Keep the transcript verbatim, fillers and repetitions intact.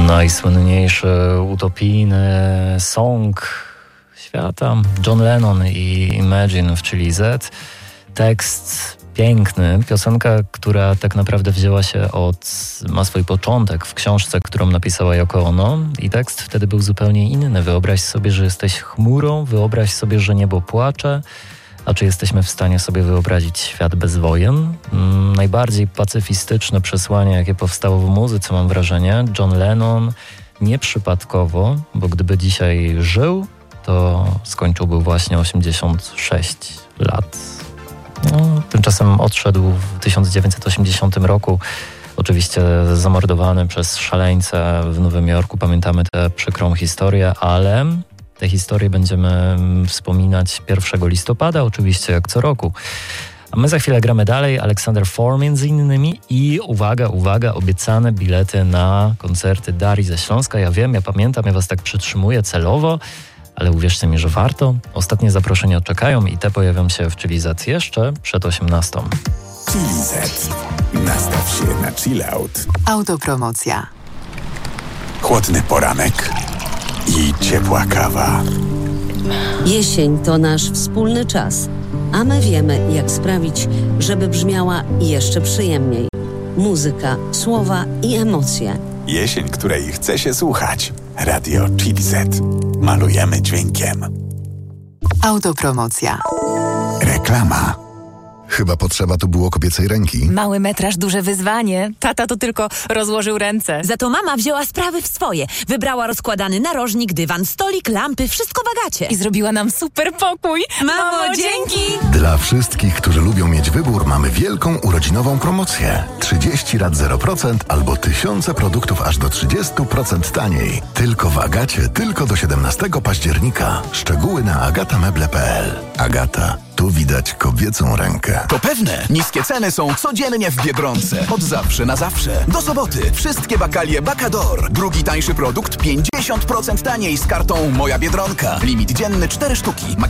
Najsłynniejszy utopijny song świata, John Lennon i Imagine w Chili Z. Tekst piękny, piosenka, która tak naprawdę wzięła się od, ma swój początek w książce, którą napisała Yoko Ono i tekst wtedy był zupełnie inny. Wyobraź sobie, że jesteś chmurą, wyobraź sobie, że niebo płacze. A czy jesteśmy w stanie sobie wyobrazić świat bez wojen? Hmm, najbardziej pacyfistyczne przesłanie, jakie powstało w muzyce, mam wrażenie. John Lennon nieprzypadkowo, bo gdyby dzisiaj żył, to skończyłby właśnie osiemdziesiąt sześć lat. No, tymczasem odszedł w tysiąc dziewięćset osiemdziesiątym roku. Oczywiście zamordowany przez szaleńca w Nowym Jorku. Pamiętamy tę przykrą historię, ale tę historię będziemy wspominać pierwszego listopada, oczywiście jak co roku. A my za chwilę gramy dalej. Alexander Four między innymi i uwaga, uwaga, obiecane bilety na koncerty Darii ze Śląska. Ja wiem, ja pamiętam, ja was tak przytrzymuję celowo, ale uwierzcie mi, że warto. Ostatnie zaproszenia czekają i te pojawią się w Chili Z jeszcze przed osiemnastą. Chili Z. Nastaw się na chill out. Autopromocja. Chłodny poranek i ciepła kawa. Jesień to nasz wspólny czas, a my wiemy, jak sprawić, żeby brzmiała jeszcze przyjemniej. Muzyka, słowa i emocje. Jesień, której chce się słuchać. Radio Chili Z. Malujemy dźwiękiem. Autopromocja. Reklama. Chyba potrzeba tu było kobiecej ręki. Mały metraż, duże wyzwanie. Tata to tylko rozłożył ręce. Za to mama wzięła sprawy w swoje. Wybrała rozkładany narożnik, dywan, stolik, lampy, wszystko w Agacie. I zrobiła nam super pokój. Mamo, dzięki! Dla wszystkich, którzy lubią mieć wybór, mamy wielką urodzinową promocję. trzydzieści rat zero procent albo tysiące produktów aż do trzydzieści procent taniej. Tylko w Agacie, tylko do siedemnastego października. Szczegóły na agatameble kropka p l. Agata. Tu widać kobiecą rękę. To pewne. Niskie ceny są codziennie w Biedronce. Od zawsze na zawsze. Do soboty. Wszystkie bakalie Bacador. Drugi tańszy produkt pięćdziesiąt procent taniej z kartą Moja Biedronka. Limit dzienny cztery sztuki.